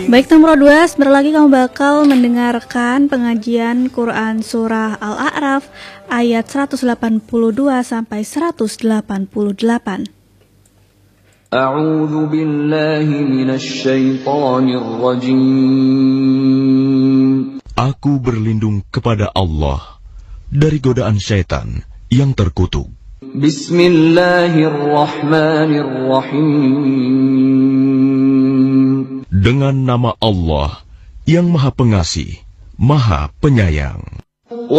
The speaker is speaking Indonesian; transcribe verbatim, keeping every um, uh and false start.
Baik, nomor dua, sebentar lagi kamu bakal mendengarkan pengajian Quran Surah Al-A'raf ayat seratus delapan puluh dua sampai seratus delapan puluh delapan. A'udzu billahi minasy syaithanir rajim. Aku berlindung kepada Allah dari godaan syaitan yang terkutuk. Bismillahirrahmanirrahim. Dengan nama Allah yang Maha Pengasih, Maha Penyayang.